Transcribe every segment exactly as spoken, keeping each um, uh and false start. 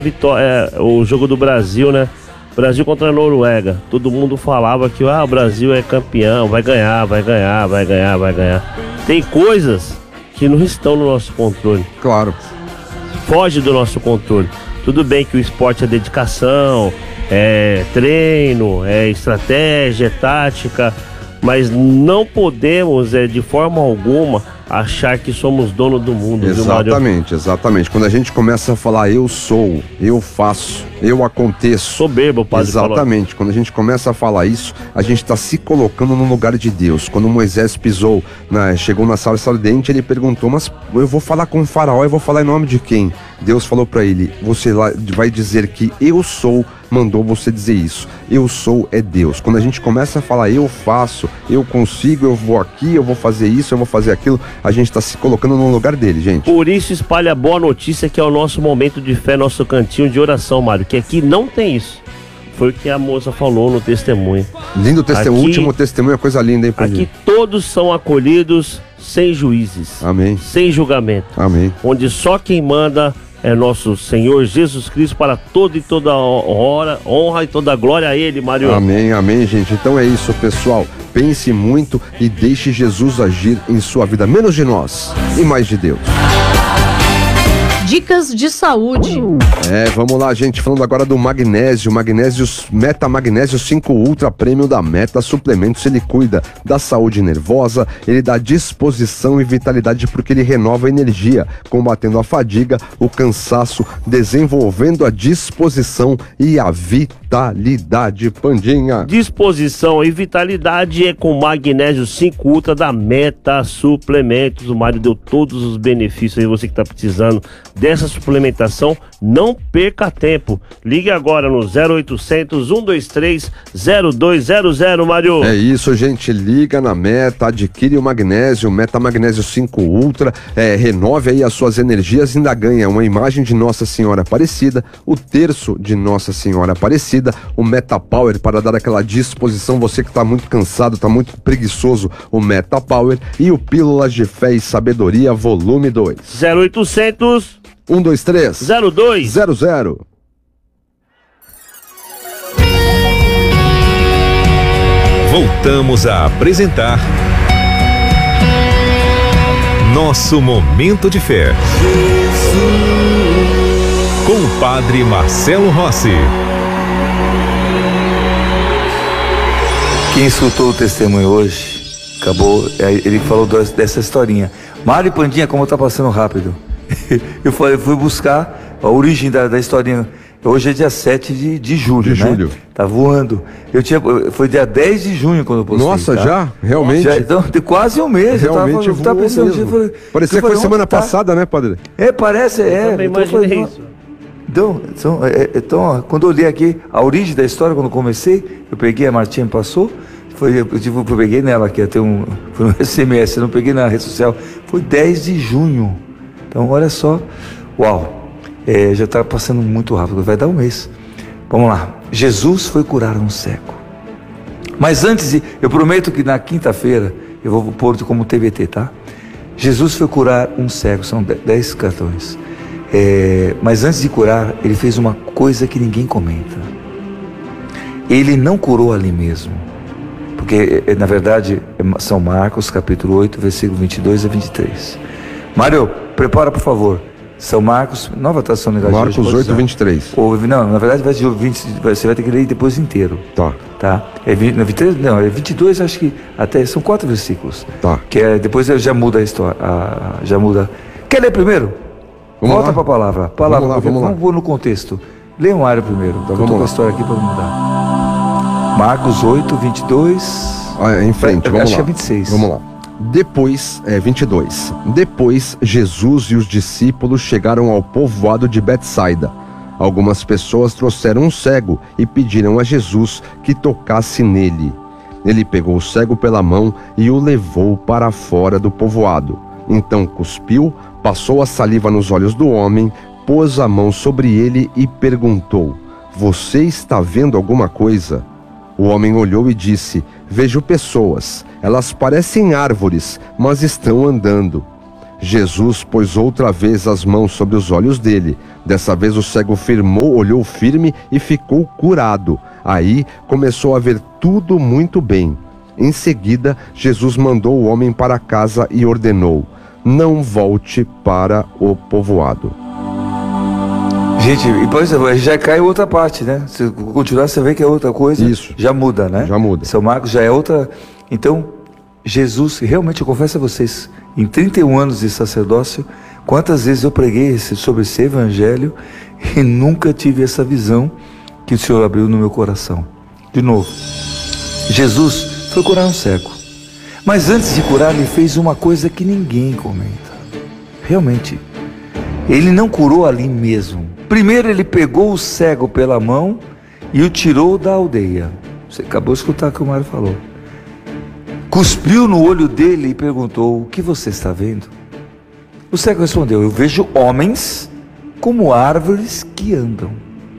vitória, é, o jogo do Brasil, né? Brasil contra a Noruega. Todo mundo falava que ah, o Brasil é campeão, vai ganhar, vai ganhar, vai ganhar, vai ganhar. Tem coisas que não estão no nosso controle. Claro. Foge do nosso controle. Tudo bem que o esporte é dedicação, é treino, é estratégia, é tática, mas não podemos, é, de forma alguma, achar que somos dono do mundo. Exatamente, viu, exatamente. Quando a gente começa a falar eu sou, eu faço, eu aconteço. Soberbo, padre. Exatamente. Falou. Quando a gente começa a falar isso, a gente está se colocando no lugar de Deus. Quando Moisés pisou, na, chegou na sala ardente, ele perguntou, mas eu vou falar com o faraó, eu vou falar em nome de quem? Deus falou para ele, você vai dizer que eu sou, mandou você dizer isso. Eu sou é Deus. Quando a gente começa a falar eu faço, eu consigo, eu vou aqui, eu vou fazer isso, eu vou fazer aquilo, a gente está se colocando no lugar dele, gente. Por isso espalha a boa notícia, que é o nosso momento de fé, nosso cantinho de oração, Mário, que aqui não tem isso. Foi o que a moça falou no testemunho. Lindo testemunho, aqui, último testemunho, é coisa linda, hein, Padre? Aqui todos são acolhidos sem juízes. Amém. Sem julgamento. Amém. Onde só quem manda é nosso Senhor Jesus Cristo, para toda e toda hora, honra e toda glória a Ele, Mário. Amém, amém, gente. Então é isso, pessoal. Pense muito e deixe Jesus agir em sua vida. Menos de nós e mais de Deus. Dicas de saúde. É, vamos lá, gente, falando agora do magnésio, magnésio, Meta Magnésio cinco Ultra Premium da Meta Suplementos. Ele cuida da saúde nervosa, ele dá disposição e vitalidade porque ele renova a energia, combatendo a fadiga, o cansaço, desenvolvendo a disposição e a vitalidade, Pandinha. Disposição e vitalidade é com magnésio cinco Ultra da Meta Suplementos. O Mário deu todos os benefícios aí, você que tá precisando dessa suplementação, não perca tempo. Ligue agora no zero oitocentos, um dois três, zero dois zero zero, Mário. É isso, gente, liga na Meta, adquire o magnésio, Meta Magnésio cinco Ultra, é, renove aí as suas energias e ainda ganha uma imagem de Nossa Senhora Aparecida, o terço de Nossa Senhora Aparecida, o Meta Power para dar aquela disposição, você que tá muito cansado, tá muito preguiçoso, o Meta Power, e o Pílulas de Fé e Sabedoria, volume dois. zero oitocentos, um dois três, zero dois zero zero. Voltamos a apresentar Nosso Momento de Fé com o Padre Marcelo Rossi. Quem escutou o testemunho hoje, acabou, ele falou dessa historinha. Mário e Pandinha, como tá passando rápido. Eu fui, fui buscar a origem da, da historinha. Hoje é dia sete de, de julho, de né? julho. Tá voando. Eu tinha, foi dia dez de junho quando eu postei. Nossa, tá? já? Realmente? Já, então, tem quase um mês. Realmente eu tava, eu tava pensando mesmo. Eu falei, Parecia eu que falei, foi semana tá? passada, né, Padre? É, parece, é. Eu também então, imaginei falei, isso. Então, então, é, então ó, quando eu olhei aqui a origem da história, quando eu comecei, eu peguei, a Martinha me passou, foi, eu, tipo, eu peguei nela, que ia ter um, foi um S M S, eu não peguei na rede social, foi dez de junho. Então, olha só, uau, é, já está passando muito rápido, vai dar um mês. Vamos lá, Jesus foi curar um cego. Mas antes, de, eu prometo que na quinta-feira, eu vou pôr como T B T, tá? Jesus foi curar um cego, são dez cartões. É, mas antes de curar, ele fez uma coisa que ninguém comenta. Ele não curou ali mesmo. Porque, na verdade, é São Marcos, capítulo oito, versículo vinte e dois a vinte e três. Mário, prepara, por favor. São Marcos, nova tradução legal. Marcos oito, vinte e três. Ou, não, na verdade, vai de vinte, você vai ter que ler depois inteiro. Tá. Tá? É vinte, não, vinte e três, não, é vinte e dois, acho que até são quatro versículos. Tá. Que é, depois já muda a história. A, já muda. Quer ler primeiro? Vamos Volta para lá. a palavra. palavra Vamos lá, vamos lá. Vamos pôr no contexto. Lê um área primeiro. Então, vamos vamos lá. lá. A história aqui para mudar. Marcos oito, vinte e dois. Ah, em frente, é, vamos acho lá. que é vinte e seis. Vamos lá. Depois, é vinte e dois. Depois, Jesus e os discípulos chegaram ao povoado de Betsaida. Algumas pessoas trouxeram um cego e pediram a Jesus que tocasse nele. Ele pegou o cego pela mão e o levou para fora do povoado. Então cuspiu, passou a saliva nos olhos do homem, pôs a mão sobre ele e perguntou: "Você está vendo alguma coisa?" O homem olhou e disse: "Vejo pessoas. Elas parecem árvores, mas estão andando." Jesus pôs outra vez as mãos sobre os olhos dele. Dessa vez o cego firmou, olhou firme e ficou curado. Aí começou a ver tudo muito bem. Em seguida, Jesus mandou o homem para casa e ordenou: não volte para o povoado. Gente, e depois já cai outra parte, né? Se continuar, você vê que é outra coisa. Isso. Já muda, né? Já muda. São Marcos já é outra. Então, Jesus, realmente eu confesso a vocês, em trinta e um anos de sacerdócio, quantas vezes eu preguei sobre esse evangelho e nunca tive essa visão que o Senhor abriu no meu coração. De novo, Jesus foi curar um cego. Mas antes de curar, ele fez uma coisa que ninguém comenta. Realmente, ele não curou ali mesmo. Primeiro ele pegou o cego pela mão e o tirou da aldeia. Você acabou de escutar o que o Mário falou. Cuspiu no olho dele e perguntou: o que você está vendo? O cego respondeu: eu vejo homens como árvores que andam.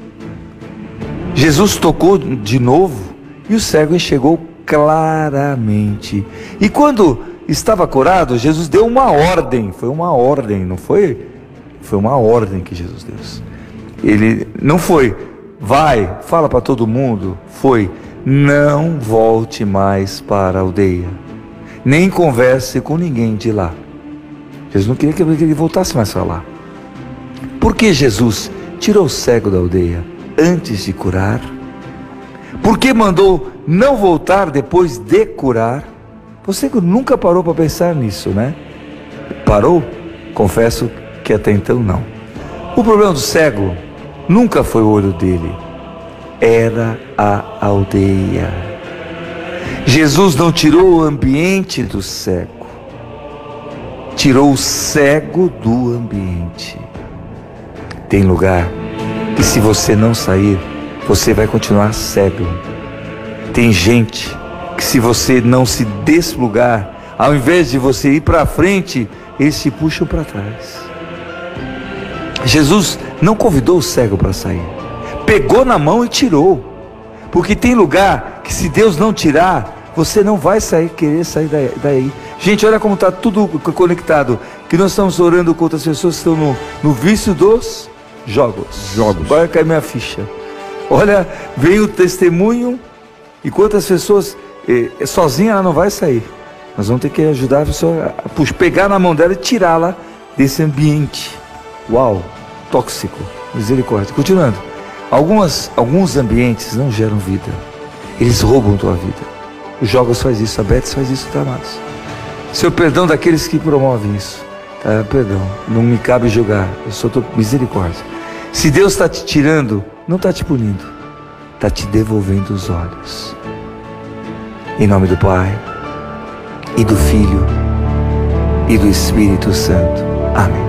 Jesus tocou de novo e o cego enxergou claramente. E quando estava curado, Jesus deu uma ordem. Foi uma ordem, não foi? Foi uma ordem que Jesus deu. Ele não foi: vai, fala para todo mundo. Foi: não volte mais para a aldeia, nem converse com ninguém de lá. Jesus não queria que ele voltasse mais para lá. Por que Jesus tirou o cego da aldeia antes de curar? Por que mandou não voltar depois de curar? Você nunca parou para pensar nisso, né? Parou? Confesso que até então não. O problema do cego nunca foi o olho dele, era a aldeia. Jesus não tirou o ambiente do cego, tirou o cego do ambiente. Tem lugar que se você não sair, você vai continuar cego. Tem gente que se você não se desplugar, ao invés de você ir para frente, eles te puxam para trás. Jesus não convidou o cego para sair, pegou na mão e tirou. Porque tem lugar que se Deus não tirar, você não vai sair, querer sair daí. Gente, olha como está tudo conectado. Que nós estamos orando contra as pessoas que estão no, no vício dos jogos. Jogos. Vai cair minha ficha. Olha, veio o testemunho. E quantas pessoas, eh, sozinha ela não vai sair. Nós vamos ter que ajudar a pessoa a puxa, pegar na mão dela e tirá-la desse ambiente. Uau, tóxico. Misericórdia. Continuando. Algumas, alguns ambientes não geram vida. Eles roubam tua vida. Os jogos faz isso, a Betis faz isso, tá, amados? Seu perdão daqueles que promovem isso. Tá, perdão, não me cabe julgar. Eu só tô misericórdia. Se Deus está te tirando, não está te punindo, está te devolvendo os olhos. Em nome do Pai, e do Filho, e do Espírito Santo. Amém.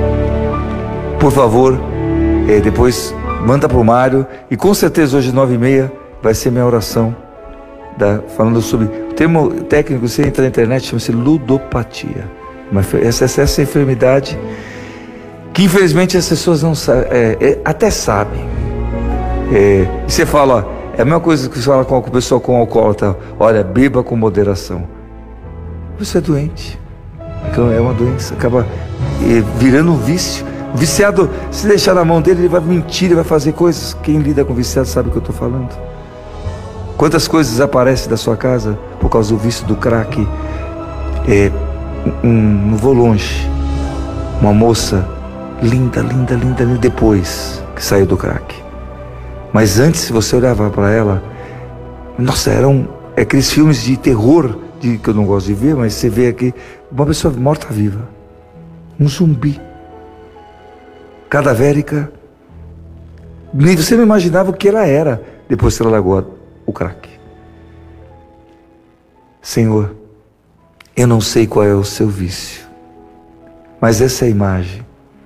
Por favor, é, depois manda para o Mário, e com certeza hoje nove e meia vai ser minha oração, da, falando sobre o termo técnico. Você entra na internet, chama-se ludopatia. Uma, essa, essa enfermidade que infelizmente as pessoas não sabem, é, é, até sabem. É, e você fala, ó, é a mesma coisa que você fala com o pessoal com alcoólatra: olha, beba com moderação. Você é doente, é uma doença, acaba é, virando um vício. O viciado, se deixar na mão dele, ele vai mentir, ele vai fazer coisas. Quem lida com viciado sabe o que eu estou falando. Quantas coisas aparecem da sua casa por causa do vício do crack? É, um, não vou longe, uma moça linda, linda, linda, linda, depois que saiu do crack. Mas antes, se você olhava para ela, nossa, eram é aqueles filmes de terror de, que eu não gosto de ver, mas você vê aqui uma pessoa morta-viva, um zumbi, cadavérica. Você não imaginava o que ela era depois que ela largou o crack. Senhor, eu não sei qual é o seu vício, mas essa é a imagem.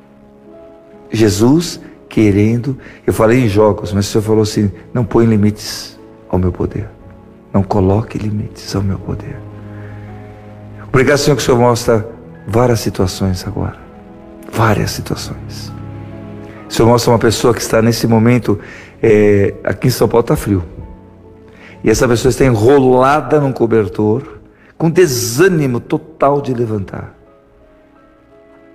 Jesus querendo, eu falei em jogos, mas o Senhor falou assim: não põe limites ao meu poder, não coloque limites ao meu poder. Obrigado, Senhor, que o Senhor mostra várias situações agora, várias situações. O Senhor mostra uma pessoa que está nesse momento, é, aqui em São Paulo está frio, e essa pessoa está enrolada num cobertor, com desânimo total de levantar.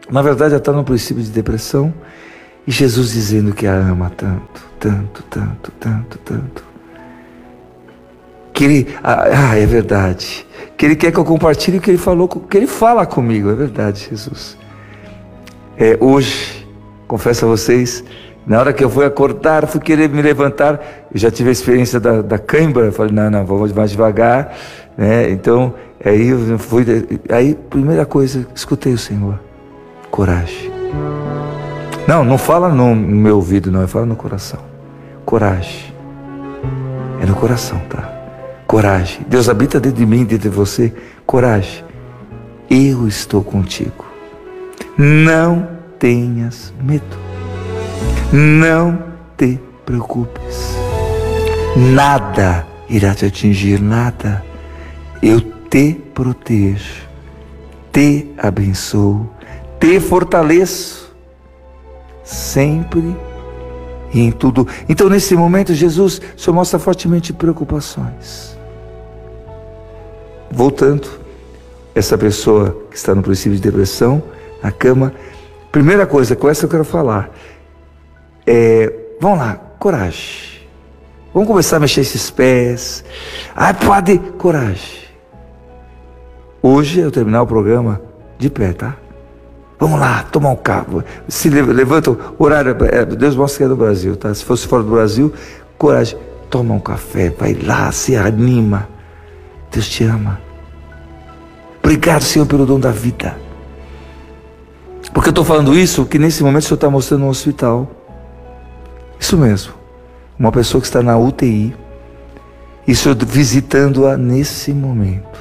Na verdade, ela está num princípio de depressão. E Jesus dizendo que a ama tanto, tanto, tanto, tanto, tanto. Que ele, ah, é verdade. Que ele quer que eu compartilhe o que ele falou, que ele fala comigo. É verdade, Jesus. É, hoje, confesso a vocês, na hora que eu fui acordar, fui querer me levantar, eu já tive a experiência da, da cãibra. Eu falei, não, não, vamos mais devagar, né? Então, aí eu fui, aí, primeira coisa, escutei o Senhor. Coragem. Não, não fala no meu ouvido, não, fala no coração. Coragem. É no coração, tá? Coragem. Deus habita dentro de mim, dentro de você. Coragem. Eu estou contigo. Não tenhas medo. Não te preocupes. Nada irá te atingir, nada. Eu te protejo, te abençoo, te fortaleço, sempre e em tudo. Então, nesse momento, Jesus só mostra fortemente preocupações. Voltando, essa pessoa que está no princípio de depressão, na cama, primeira coisa, com essa eu quero falar, é, vamos lá, coragem. Vamos começar a mexer esses pés. Ai, padre, coragem. Hoje eu terminar o programa de pé, tá? Vamos lá, tomar um café. Se levanta, o horário, Deus mostra que é do Brasil, tá? Se fosse fora do Brasil, coragem. Toma um café, vai lá, se anima. Deus te ama. Obrigado, Senhor, pelo dom da vida. Porque eu estou falando isso, que nesse momento o Senhor está mostrando no hospital. Isso mesmo. Uma pessoa que está na U T I. E o Senhor visitando-a nesse momento.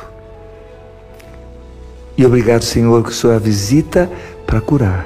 E obrigado, Senhor, que o Senhor a visita para curar.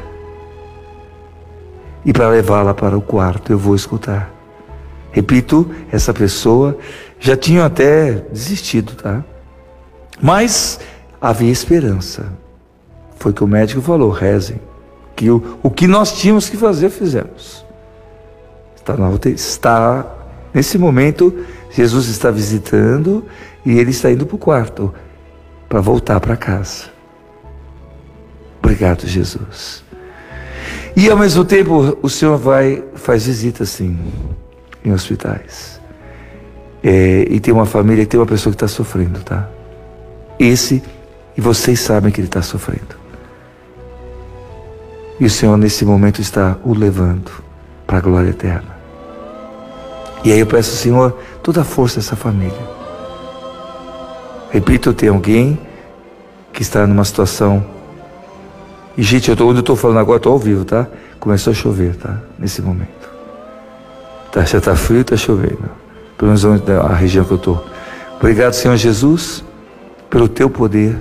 E para levá-la para o quarto, eu vou escutar. Repito, essa pessoa já tinha até desistido, tá? Mas havia esperança. Foi o que o médico falou, rezem. Que o, o que nós tínhamos que fazer, fizemos. Está na U T I, está, nesse momento, Jesus está visitando e ele está indo para o quarto para voltar para casa. Obrigado, Jesus. E ao mesmo tempo, o Senhor vai, faz visita assim, em hospitais. É, e tem uma família, tem uma pessoa que está sofrendo, tá? Esse, e vocês sabem que ele está sofrendo. E o Senhor nesse momento está o levando para a glória eterna. E aí eu peço ao Senhor toda a força dessa família. Repito, tem alguém que está numa situação. E gente, eu tô, onde eu estou falando agora, estou ao vivo, tá? Começou a chover, tá? Nesse momento. Tá, já está frio, está chovendo. Pelo menos onde, a região que eu estou. Obrigado, Senhor Jesus, pelo teu poder.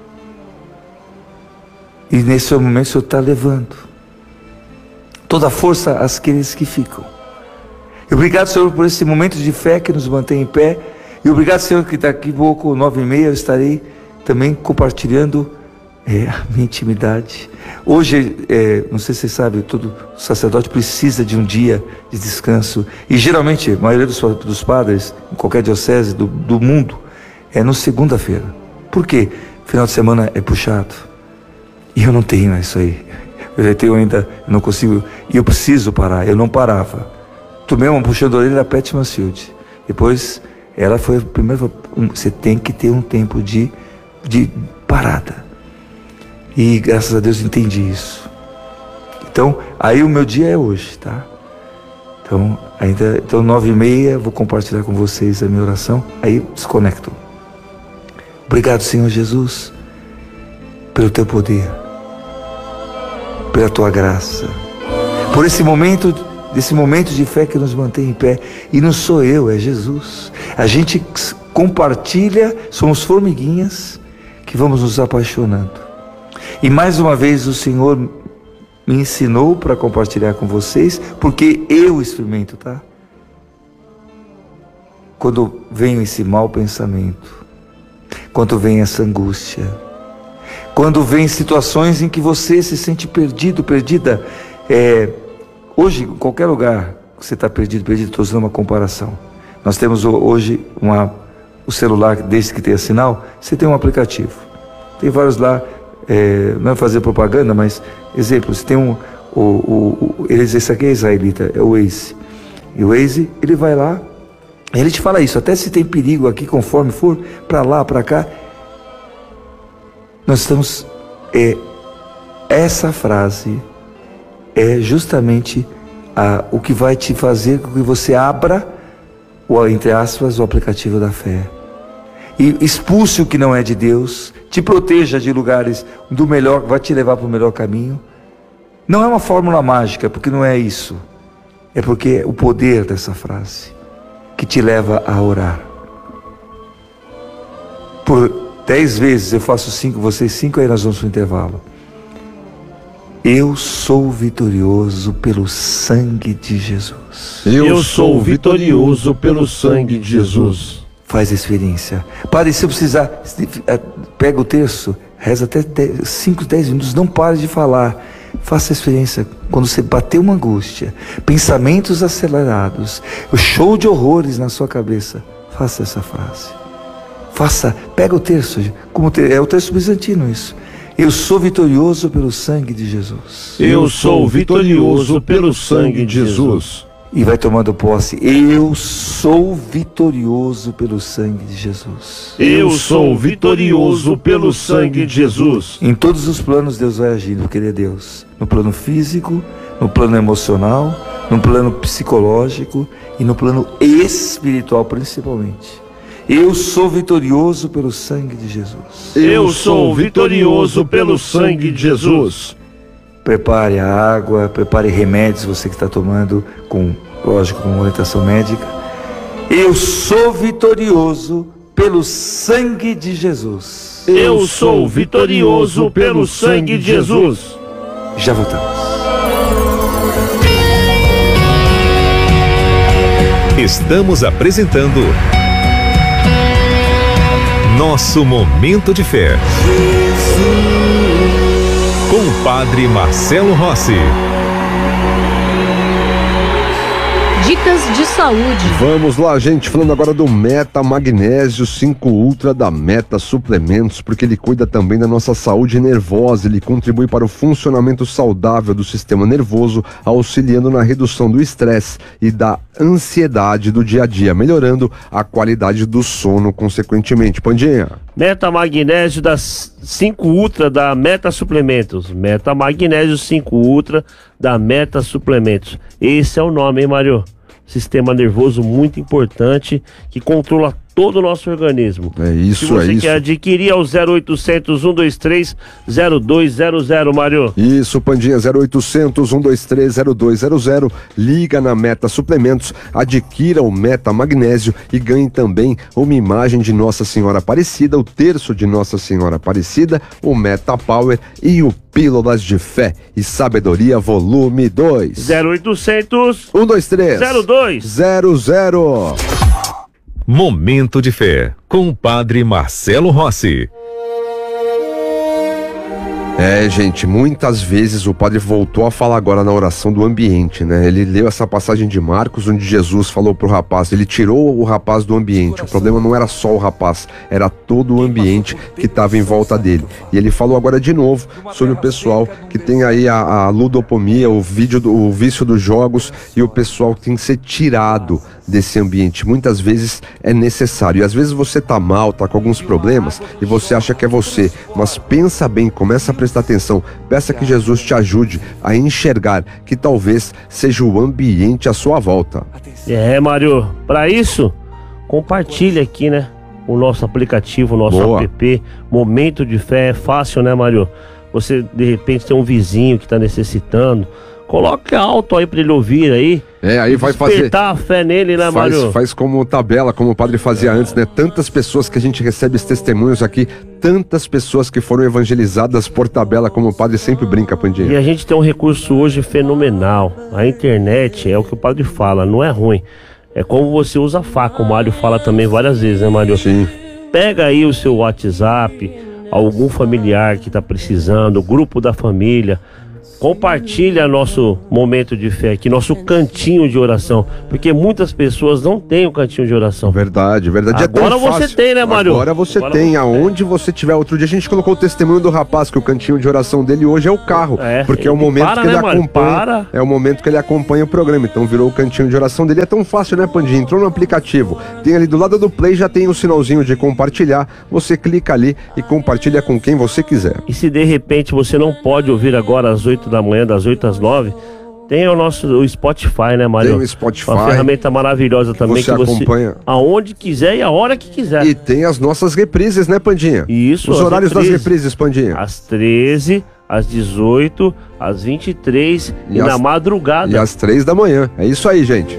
E nesse momento o Senhor está levando toda a força àqueles que ficam. E obrigado, Senhor, por esse momento de fé que nos mantém em pé. E obrigado, Senhor, que daqui a pouco, nove e meia, eu estarei também compartilhando é, a minha intimidade. Hoje, é, não sei se vocês sabem, todo sacerdote precisa de um dia de descanso. E geralmente, a maioria dos, dos padres, em qualquer diocese do, do mundo, é no segunda-feira. Por quê? Final de semana é puxado. E eu não tenho isso aí. Eu tenho ainda, eu não consigo, e eu preciso parar, eu não parava. Tomei uma puxando a orelha da Pat Mansfield. Depois, ela foi a primeira, você tem que ter um tempo de, de parada. E graças a Deus entendi isso. Então, aí o meu dia é hoje, tá? Então, ainda, então nove e meia, vou compartilhar com vocês a minha oração, aí desconecto. Obrigado, Senhor Jesus, pelo teu poder, pela tua graça, por esse momento, desse momento de fé que nos mantém em pé. E não sou eu, é Jesus. A gente compartilha, somos formiguinhas que vamos nos apaixonando. E mais uma vez o Senhor me ensinou para compartilhar com vocês, porque eu experimento, tá? Quando vem esse mau pensamento, quando vem essa angústia, quando vem situações em que você se sente perdido, perdida, é, hoje, em qualquer lugar que você está perdido, perdido, estou usando uma comparação. Nós temos hoje uma, o celular, desde que tenha sinal, você tem um aplicativo. Tem vários lá, é, não é fazer propaganda, mas, exemplo, se tem um, o, o, o, eles, esse aqui é israelita, é o Waze, e o Waze, ele vai lá, ele te fala isso, até se tem perigo aqui, conforme for, para lá, para cá, nós estamos, é, essa frase é justamente a, o que vai te fazer com que você abra, o, entre aspas, o aplicativo da fé. E expulse o que não é de Deus, te proteja de lugares do melhor, vai te levar para o melhor caminho. Não é uma fórmula mágica, porque não é isso. É porque é o poder dessa frase que te leva a orar. Por dez vezes eu faço cinco, vocês cinco, aí nós vamos para o intervalo. Eu sou vitorioso pelo sangue de Jesus. Eu sou vitorioso pelo sangue de Jesus. Faz a experiência. Pare, se eu precisar, pega o terço, reza até cinco, dez minutos, não pare de falar. Faça a experiência. Quando você bater uma angústia, pensamentos acelerados, o show de horrores na sua cabeça, faça essa frase. Faça, pega o terço, como é o terço bizantino isso. Eu sou vitorioso pelo sangue de Jesus. Eu sou vitorioso pelo sangue de Jesus. E vai tomando posse. Eu sou vitorioso pelo sangue de Jesus. Eu sou vitorioso pelo sangue de Jesus. Em todos os planos Deus vai agindo, porque Ele é Deus. No plano físico, no plano emocional, no plano psicológico e no plano espiritual principalmente. Eu sou vitorioso pelo sangue de Jesus. Eu sou vitorioso pelo sangue de Jesus. Prepare a água, prepare remédios, você que está tomando, com, lógico, com orientação médica. Eu sou vitorioso pelo sangue de Jesus. Eu sou vitorioso pelo sangue de Jesus. Já voltamos. Estamos apresentando Nosso Momento de Fé. Com o Padre Marcelo Rossi. Dicas de saúde. Vamos lá, gente, falando agora do Meta Magnésio cinco Ultra da Meta Suplementos, porque ele cuida também da nossa saúde nervosa, ele contribui para o funcionamento saudável do sistema nervoso, auxiliando na redução do estresse e da ansiedade do dia a dia, melhorando a qualidade do sono consequentemente. Pandinha. Meta Magnésio das cinco Ultra da Meta Suplementos. Meta Magnésio cinco Ultra da Meta Suplementos. Esse é o nome, hein, Mário? Sistema nervoso muito importante que controla todo o nosso organismo. É isso, Se você é quer isso. adquirir, é o zero oitocentos, um dois três, zero dois zero zero, Mário. Isso, Pandinha, zero oitocentos, um dois três, zero dois zero zero. Liga na Meta Suplementos, adquira o Meta Magnésio e ganhe também uma imagem de Nossa Senhora Aparecida, o terço de Nossa Senhora Aparecida, o Meta Power e o Pílulas de Fé e Sabedoria Volume dois. zero oitocentos, um dois três, zero dois zero zero. Momento de Fé, com o Padre Marcelo Rossi. É, gente, muitas vezes o padre voltou a falar agora na oração do ambiente, né? Ele leu essa passagem de Marcos, onde Jesus falou pro rapaz, ele tirou o rapaz do ambiente. O problema não era só o rapaz, era todo o ambiente que estava em volta dele. E ele falou agora de novo sobre o pessoal que tem aí a, a ludopomia, o, vídeo do, o vício dos jogos, e o pessoal que tem que ser tirado desse ambiente. Muitas vezes é necessário. E às vezes você tá mal, tá com alguns problemas e você acha que é você, mas pensa bem, começa a prestar atenção, peça que Jesus te ajude a enxergar que talvez seja o ambiente à sua volta. É, Mário, para isso, compartilha aqui, né, o nosso aplicativo, o nosso Boa. app, Momento de Fé. É fácil, né, Mário? Você, de repente, tem um vizinho que tá necessitando, coloque alto aí pra ele ouvir aí. É, aí vai fazer... Despertar a fé nele, né, Faz, Mário? faz como tabela, como o padre fazia antes, né? Tantas pessoas que a gente recebe os testemunhos aqui, tantas pessoas que foram evangelizadas por tabela, como o padre sempre brinca, E Pandinha. a gente tem um recurso hoje fenomenal. A internet é o que o padre fala, não é ruim. É como você usa a faca, o Mário fala também várias vezes, né, Mário? Sim. Pega aí o seu WhatsApp, algum familiar que tá precisando, o grupo da família. compartilha nosso momento de fé aqui, nosso cantinho de oração, porque muitas pessoas não têm o cantinho de oração. Verdade, verdade. Agora é tão você fácil. tem, né, Mário? Agora você Agora tem, você aonde você tiver. Outro dia a gente colocou o testemunho do rapaz que o cantinho de oração dele hoje é o carro, É, porque é o ele momento para, que ele né, Mário? acompanha, Para. é o momento que ele acompanha o programa, então virou o cantinho de oração dele. É tão fácil, né, Pandinha? Entrou no aplicativo, tem ali do lado do play, já tem o sinalzinho de compartilhar, você clica ali e compartilha com quem você quiser. E se de repente você não pode ouvir agora às oito da manhã, das oito às nove, tem o nosso o Spotify, né, Mário? Tem o Spotify. Uma ferramenta maravilhosa também, Você que você acompanha. aonde quiser e a hora que quiser. E tem as nossas reprises, né, Pandinha? Isso, Os as horários reprises. das reprises, Pandinha. Às treze, às dezoito, às vinte e três e, E na às- madrugada. E às três da manhã. É isso aí, gente.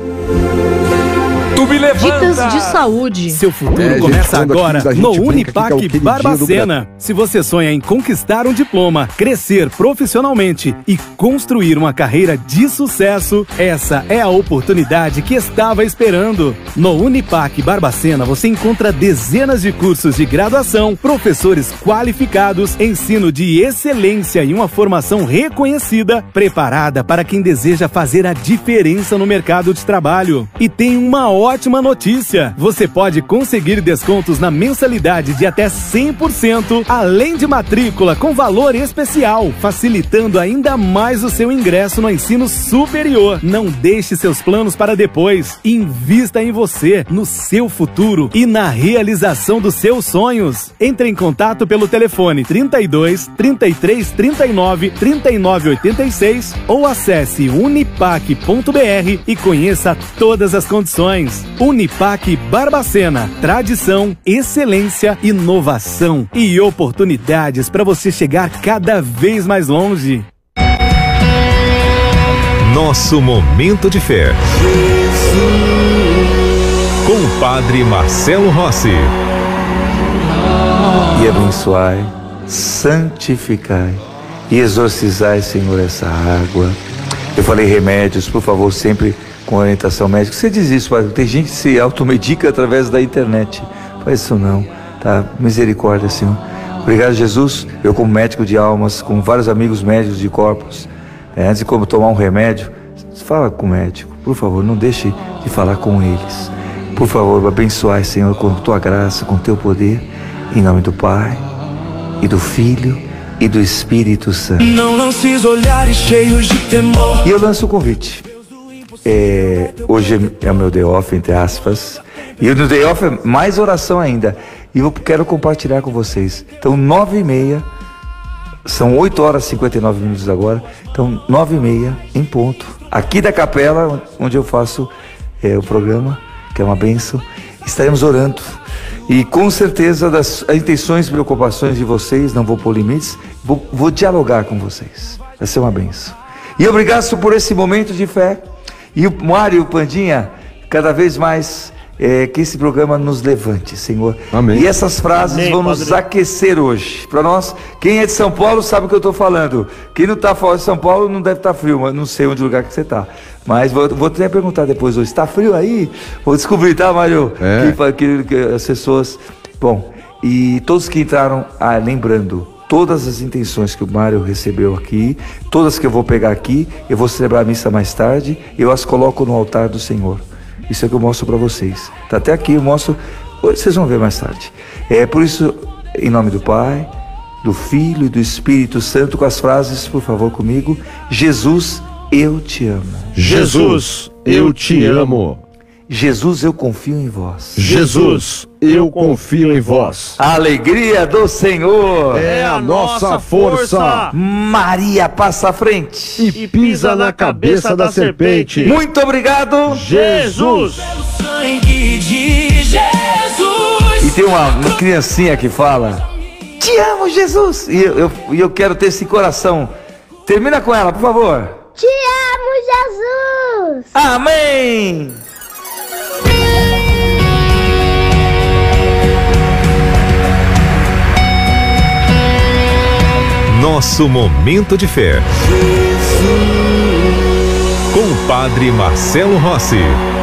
Dicas de saúde. Seu futuro É, gente, começa quando aqui agora a gente no brinca aqui Unipac que é o queridinho do Barbacena. Se você sonha em conquistar um diploma, crescer profissionalmente e construir uma carreira de sucesso, essa é a oportunidade que estava esperando. No Unipac Barbacena você encontra dezenas de cursos de graduação, professores qualificados, ensino de excelência e uma formação reconhecida, preparada para quem deseja fazer a diferença no mercado de trabalho. E tem uma ótima notícia: você pode conseguir descontos na mensalidade de até cem por cento, além de matrícula com valor especial, facilitando ainda mais o seu ingresso no ensino superior. Não deixe seus planos para depois. Invista em você, no seu futuro e na realização dos seus sonhos. Entre em contato pelo telefone trinta e dois, trinta e três, trinta e nove, trinta e nove oitenta e seis ou acesse unipac ponto br e conheça todas as condições. Unipac Barbacena, tradição, excelência, inovação e oportunidades para você chegar cada vez mais longe. Nosso momento de fé. Com o Padre Marcelo Rossi. E abençoai, santificai e exorcizai, Senhor, essa água. Eu falei remédios, por favor, sempre com orientação médica. Você diz isso, Padre? Tem gente que se automedica através da internet. Faz isso não, tá? Misericórdia, Senhor. Obrigado, Jesus. Eu, como médico de almas, com vários amigos médicos de corpos, é, antes de como tomar um remédio, fala com o médico, por favor, não deixe de falar com eles. Por favor, abençoai, Senhor, com tua graça, com teu poder, em nome do Pai, e do Filho, e do Espírito Santo. Não lances olhares cheios de temor. E eu lanço o convite. É, hoje é o meu day off, entre aspas. E o day off é mais oração ainda. E eu quero compartilhar com vocês. Então, nove e meia, são oito horas e cinquenta e nove minutos agora. Então, nove e meia, em ponto. Aqui da capela, onde eu faço é, o programa, que é uma bênção, estaremos orando. E com certeza das intenções e preocupações de vocês, não vou pôr limites, vou, vou dialogar com vocês. Vai ser uma bênção. E obrigado por esse momento de fé. E o Mário e o Pandinha, cada vez mais, é, que esse programa nos levante, Senhor. Amém. E essas frases Amém, vão nos Padre. aquecer hoje. Para nós, quem é de São Paulo sabe o que eu estou falando. Quem não está fora de São Paulo não deve estar frio, mas não sei onde lugar que você está. Mas vou, vou até perguntar depois hoje, está frio aí? Vou descobrir, tá, Mário? É. Que, que, que as pessoas... Bom, e todos que entraram, ah, lembrando, todas as intenções que o Mário recebeu aqui, todas que eu vou pegar aqui, eu vou celebrar a missa mais tarde, eu as coloco no altar do Senhor. Isso é que eu mostro para vocês. Tá até aqui, eu mostro, vocês vão ver mais tarde. É por isso, em nome do Pai, do Filho e do Espírito Santo, com as frases, por favor, comigo. Jesus, eu te amo. Jesus, eu te amo. Jesus, eu confio em vós. Jesus, eu confio em vós. A alegria do Senhor É a nossa força. Maria passa à frente. E pisa na cabeça da serpente. Muito obrigado. Jesus! Sangue de Jesus. E tem uma, uma criancinha que fala: te amo, Jesus. E eu, eu, e eu quero ter esse coração. Termina com ela, por favor. Te amo, Jesus! Amém. Nosso momento de fé. Com o Padre Marcelo Rossi.